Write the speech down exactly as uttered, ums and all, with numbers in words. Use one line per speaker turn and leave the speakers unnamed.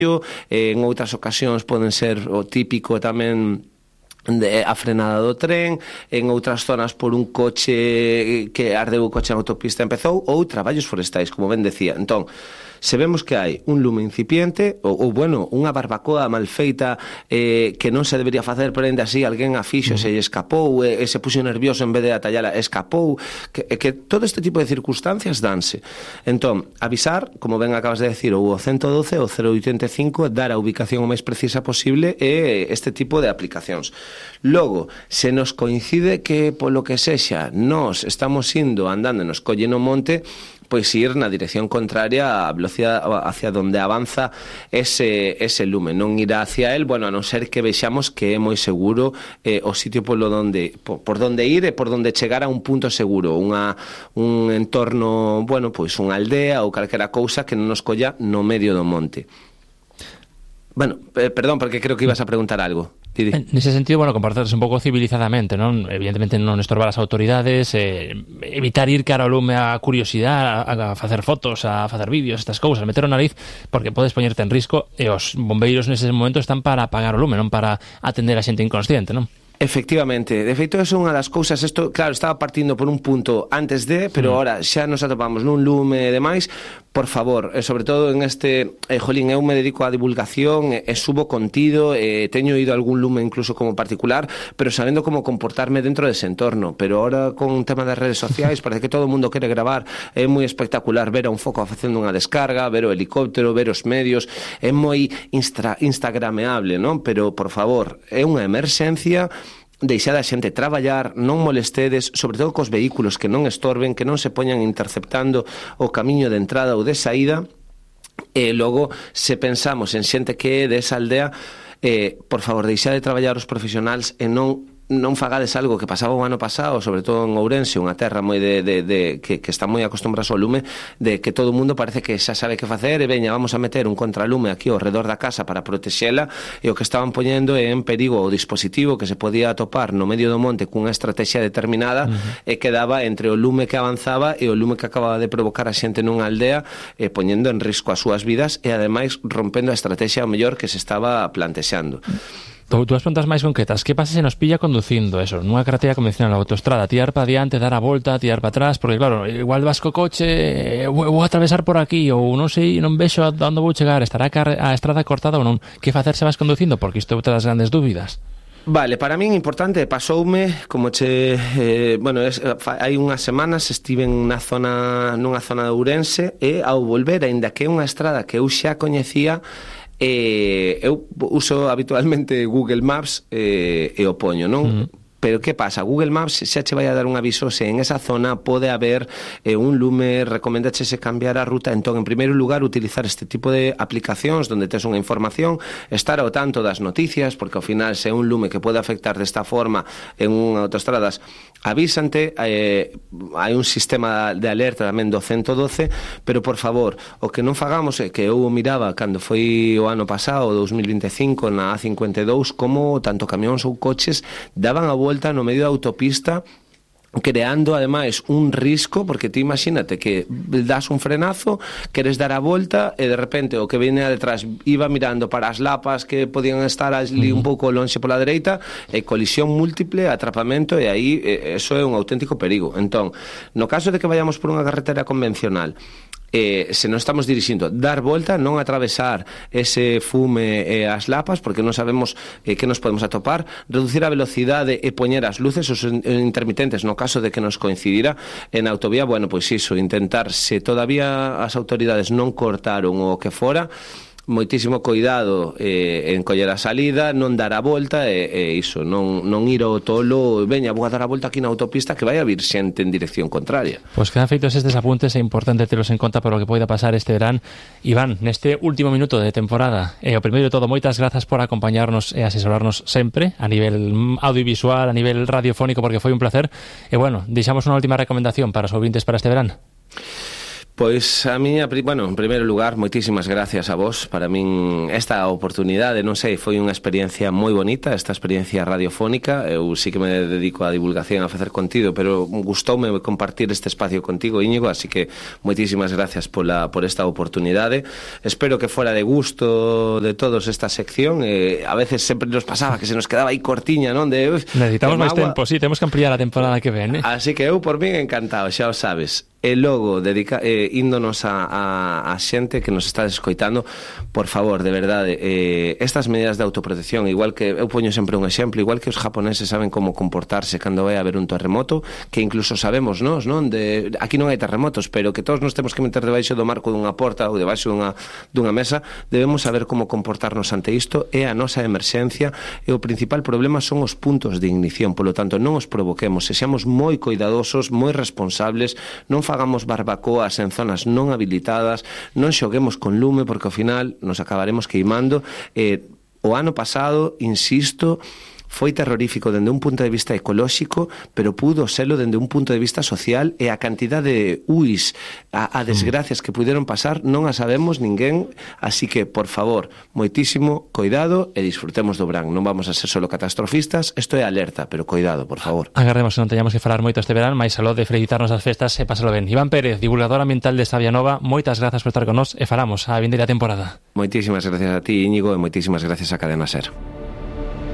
en outras ocasións poden ser o típico tamén de a frenada do tren, en outras zonas por un coche que ardeu o coche en autopista empezou, ou traballos forestais, como ben decía. Entón, se vemos que hai un lume incipiente ou, ou bueno, unha barbacoa mal feita eh, que non se debería facer, pero ainda así alguén a fixo, mm. se lle escapou e, e se puxo nervioso en vez de atallala, escapou, que, que todo este tipo de circunstancias danse. Entón, avisar, como ben acabas de decir, ou o ciento doce ou cero oitenta e cinco, dar a ubicación o máis precisa posible e este tipo de aplicacións. Logo, se nos coincide que polo que sexa nós estamos indo andando e nos colle no monte, pois ir na dirección contraria á velocidade hacia donde avanza ese, ese lume, non ir hacia el, bueno, a non ser que vexamos que é moi seguro eh, o sitio polo donde, por, por donde ir e por donde chegar a un punto seguro, unha, un entorno, bueno, pois unha aldea ou calquera cousa que non nos colla no medio do monte. Bueno, eh, perdón, porque creo que ibas a preguntar algo. Didi.
En ese sentido, bueno, comportarse un pouco civilizadamente, non? Evidentemente non estorbar as autoridades, eh, evitar ir cara ao lume a curiosidade, a, a facer fotos, a facer vídeos, estas cousas, meter o nariz, porque podes poñerte en risco e os bombeiros nese momento están para apagar o lume, non para atender a xente inconsciente, non?
Efectivamente, de feito é unha das cousas, isto, claro, estaba partindo por un punto antes de, pero ahora mm. xa nos atopamos nun lume e demais, por favor, e sobre todo en este, eh, jolín, eu me dedico á divulgación, e, e subo contido, e teño ido a algún lume incluso como particular, pero sabendo como comportarme dentro dese entorno, pero ahora con un tema das redes sociais, parece que todo o mundo quere gravar, é moi espectacular ver a un foco facendo unha descarga, ver o helicóptero, ver os medios, é moi instra, instagrameable, non? Pero, por favor, é unha emerxencia, deixar a xente traballar, non molestedes, sobre todo cos vehículos que non estorben, que non se poñan interceptando o camiño de entrada ou de saída, e logo, se pensamos en xente que é desa aldea, eh, por favor, deixar de traballar os profesionais e non non fagades algo que pasaba o ano pasado, sobre todo en Ourense, unha terra moi de, de, de que, que está moi acostumbrada ao lume, de que todo o mundo parece que xa sabe que facer, e veña, vamos a meter un contralume aquí ao redor da casa para protexela, e o que estaban poñendo é en perigo o dispositivo que se podía atopar no medio do monte cunha estrategia determinada, uh-huh. e quedaba entre o lume que avanzaba e o lume que acababa de provocar a xente nunha aldea, e poñendo en risco as súas vidas e ademais rompendo a estrategia ao mellor que se estaba plantexando.
Tú, tú as preguntas máis concretas. Que pasa se nos pilla conducindo eso, nunha carretera convencional, autoestrada, tirar para diante, dar a volta, tirar para atrás, porque claro, igual vas co coche, vou atravesar por aquí, ou non sei, non vexo a onde vou chegar, estará a estrada cortada ou non? Que facer se vas conducindo? Porque isto é outra das grandes dúbidas.
Vale, para min importante, pasoume, como che, eh, bueno, es, hai unhas semanas estiven na zona, nunha zona de Ourense, e ao volver, aínda que é unha estrada que eu xa coñecía, Eh, eu uso habitualmente Google Maps eh, e o poño, non? Uh-huh. Pero que pasa? Google Maps xa che vai a dar un aviso se en esa zona pode haber eh, un lume, recoméndachese cambiar a ruta. Entón, en primeiro lugar, utilizar este tipo de aplicacións onde tes unha información, estar ao tanto das noticias, porque ao final se é un lume que pode afectar desta forma en unha autoestradas, avísante, eh, hai un sistema de alerta tamén do ciento doce, pero por favor, o que non fagamos é que eu miraba cando foi o ano pasado, o dos mil vinte e cinco, na A cincuenta e dous, como tanto camións ou coches daban a volta no medio da autopista, creando ademais un risco, porque ti imagínate que das un frenazo, queres dar a volta e de repente o que viene detrás iba mirando para as lapas que podían estar ali un pouco lonxe pola dereita, e colisión múltiple, atrapamento, e aí eso é un auténtico perigo. Entón, no caso de que vayamos por unha carretera convencional, Eh, se non estamos dirixindo, dar volta, non atravesar ese fume e as lapas, porque non sabemos eh, que nos podemos atopar, reducir a velocidade e poñer as luces, os intermitentes, no caso de que nos coincidira en autovía, bueno, pois iso, intentar, se todavía as autoridades non cortaron o que fora, moitísimo cuidado eh, en coller a salida, non dar a volta e, e iso, non, non ir ao tolo, veña, vou a dar a volta aquí na autopista que vai a vir xente en dirección contraria.
Pois quedan feitos estes apuntes, é importante telos en conta para o que poida pasar este verán. Iván, neste último minuto de temporada, e o primeiro de todo, moitas grazas por acompañarnos e asesorarnos sempre a nivel audiovisual, a nivel radiofónico, porque foi un placer. E bueno, deixamos unha última recomendación para os ouvintes para este verán.
Pois a miña, bueno, en primeiro lugar, moitísimas gracias a vos. Para min esta oportunidade, non sei, foi unha experiencia moi bonita, esta experiencia radiofónica. Eu sí que me dedico á divulgación, a facer contido, pero gustoume compartir este espacio contigo, Íñigo, así que moitísimas gracias pola, por esta oportunidade. Espero que fora de gusto de todos esta sección. Eh, a veces sempre nos pasaba que se nos quedaba aí cortiña, non? De, uf,
necesitamos máis tempo, sí, temos que ampliar a temporada que ven, eh?
Así que eu por min encantado, xa o sabes. E logo, dedica, eh, índonos a, a, a xente que nos está escoitando, por favor, de verdade, eh, estas medidas de autoprotección, igual que, eu poño sempre un exemplo, igual que os japoneses saben como comportarse cando vai a haber un terremoto, que incluso sabemos nós, non? De, aquí non hai terremotos, pero que todos nos temos que meter debaixo do marco dunha porta ou debaixo dunha, dunha mesa, debemos saber como comportarnos ante isto, é a nosa emerxencia, e o principal problema son os puntos de ignición, polo tanto, non os provoquemos, sexamos moi cuidadosos, moi responsables, non fagamos barbacoas en zonas non habilitadas, non xoguemos con lume porque ao final nos acabaremos queimando. Eh, o ano pasado, insisto, foi terrorífico dende un punto de vista ecolóxico, pero pudo selo dende un punto de vista social, e a cantidade de uis, a, a desgracias que puderon pasar non a sabemos ninguén, así que, por favor, moitísimo cuidado e disfrutemos do verán. Non vamos a ser solo catastrofistas, isto é alerta, pero cuidado, por favor.
Agardemos que non teñamos que falar moito este verán, máis aló de felicitarnos as festas e pasalo ben. Iván Pérez, divulgador ambiental de Sabia Nova, moitas grazas por estar con nós e falamos a vindeira temporada.
Moitísimas gracias a ti, Íñigo, e moitísimas gracias a Cadena Ser.